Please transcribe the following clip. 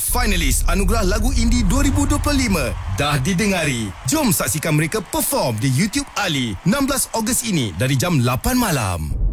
Finalis Anugerah Lagu Indie 2025 dah didengari. Jom saksikan mereka perform di YouTube Ali 16 Ogos ini dari jam 8 malam.